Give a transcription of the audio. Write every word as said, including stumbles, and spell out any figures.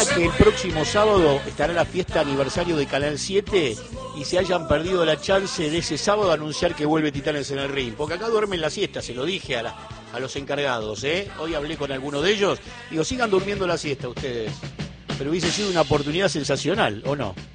extraña que el próximo sábado estará la fiesta aniversario de Canal siete y se hayan perdido la chance de ese sábado anunciar que vuelve Titanes en el Ring. Porque acá duermen la siesta, se lo dije a, la, a los encargados, ¿eh? Hoy hablé con alguno de ellos. Digo, sigan durmiendo la siesta ustedes. Pero hubiese sido una oportunidad sensacional, ¿o no?